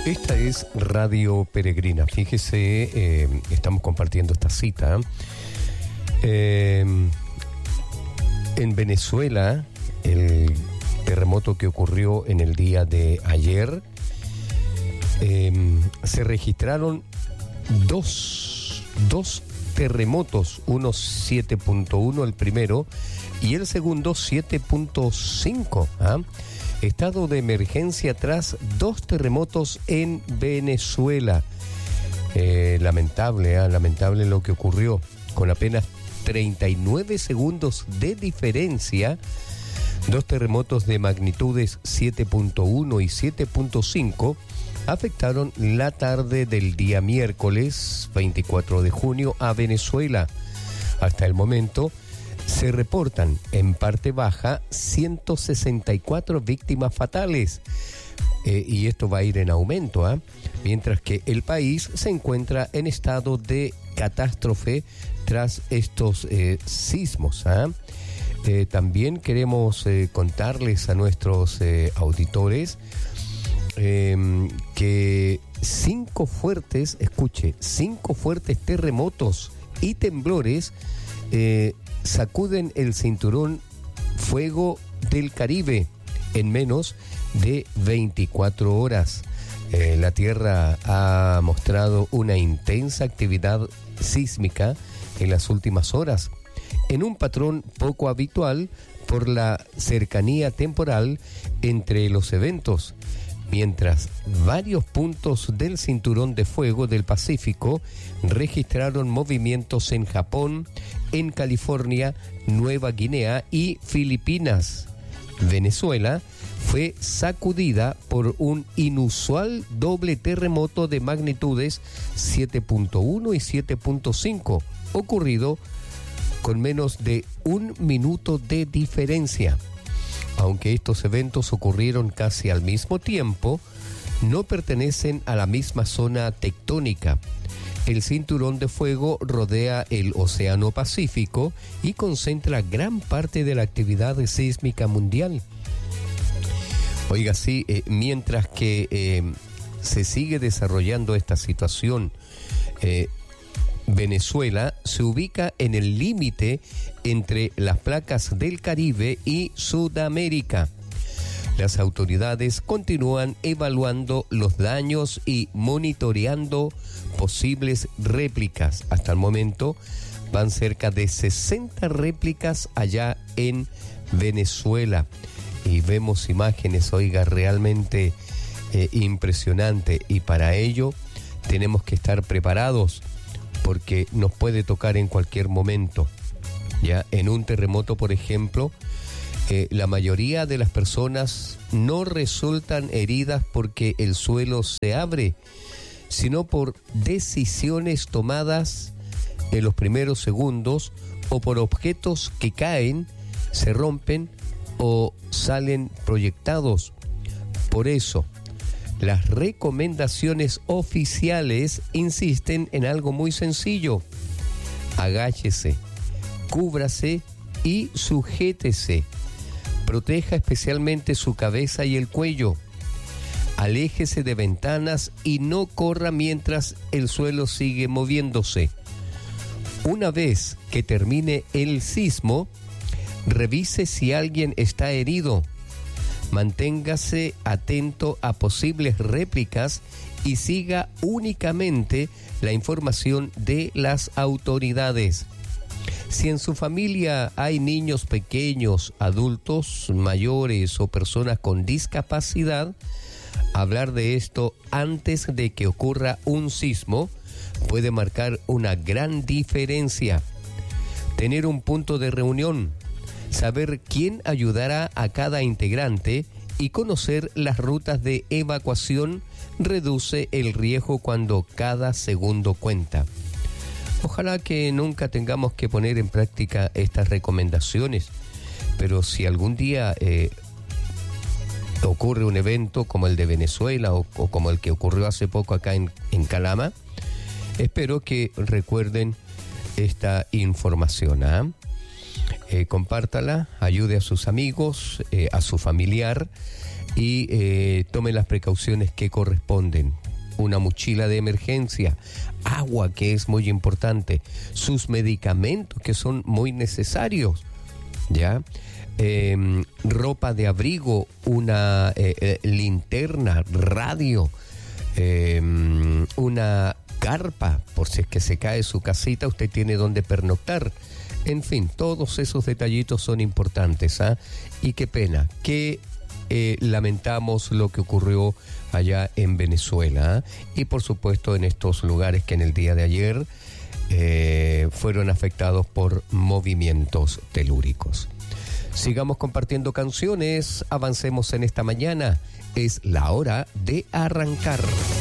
Esta es Radio Peregrina. Fíjese, estamos compartiendo esta cita. En Venezuela, el terremoto que ocurrió en el día de ayer, se registraron dos terremotos, uno 7.1 el primero y el segundo 7.5. Estado de emergencia tras dos terremotos en Venezuela. Lamentable lo que ocurrió. Con apenas 39 segundos de diferencia, dos terremotos de magnitudes 7.1 y 7.5 afectaron la tarde del día miércoles 24 de junio a Venezuela. Hasta el momento se reportan en parte baja 164 víctimas fatales, y esto va a ir en aumento, mientras que el país se encuentra en estado de catástrofe tras estos sismos. También queremos contarles a nuestros auditores que cinco fuertes terremotos y temblores sacuden el cinturón fuego del Caribe en menos de 24 horas. La Tierra ha mostrado una intensa actividad sísmica en las últimas horas, en un patrón poco habitual por la cercanía temporal entre los eventos, mientras varios puntos del cinturón de fuego del Pacífico registraron movimientos en Japón, en California, Nueva Guinea y Filipinas. Venezuela fue sacudida por un inusual doble terremoto de magnitudes 7.1 y 7.5, ocurrido con menos de un minuto de diferencia. Aunque estos eventos ocurrieron casi al mismo tiempo, no pertenecen a la misma zona tectónica. El cinturón de fuego rodea el Océano Pacífico y concentra gran parte de la actividad sísmica mundial. Oiga, sí, mientras que se sigue desarrollando esta situación, Venezuela se ubica en el límite entre las placas del Caribe y Sudamérica. Las autoridades continúan evaluando los daños y monitoreando posibles réplicas. Hasta el momento van cerca de 60 réplicas allá en Venezuela. Y vemos imágenes, oiga, realmente impresionante. Y para ello tenemos que estar preparados, porque nos puede tocar en cualquier momento. Ya en un terremoto, por ejemplo, la mayoría de las personas no resultan heridas porque el suelo se abre, sino por decisiones tomadas en los primeros segundos o por objetos que caen, se rompen o salen proyectados. Por eso, las recomendaciones oficiales insisten en algo muy sencillo: agáchese, cúbrase y sujétese. Proteja especialmente su cabeza y el cuello. Aléjese de ventanas y no corra mientras el suelo sigue moviéndose. Una vez que termine el sismo, revise si alguien está herido. Manténgase atento a posibles réplicas y siga únicamente la información de las autoridades. Si en su familia hay niños pequeños, adultos mayores o personas con discapacidad, hablar de esto antes de que ocurra un sismo puede marcar una gran diferencia. Tener un punto de reunión, saber quién ayudará a cada integrante y conocer las rutas de evacuación reduce el riesgo cuando cada segundo cuenta. Ojalá que nunca tengamos que poner en práctica estas recomendaciones, pero si algún día ocurre un evento como el de Venezuela o como el que ocurrió hace poco acá en Calama, espero que recuerden esta información. Compártala, ayude a sus amigos, a su familiar y tomen las precauciones que corresponden. Una mochila de emergencia, agua, que es muy importante, sus medicamentos, que son muy necesarios, ¿ya? Ropa de abrigo, una linterna, radio, una carpa, por si es que se cae su casita, usted tiene donde pernoctar. En fin, todos esos detallitos son importantes, ¿ah? Y qué pena, lamentamos lo que ocurrió allá en Venezuela, ¿eh? Y por supuesto en estos lugares que en el día de ayer fueron afectados por movimientos telúricos. Sigamos compartiendo canciones, avancemos en esta mañana. Es la hora de arrancar.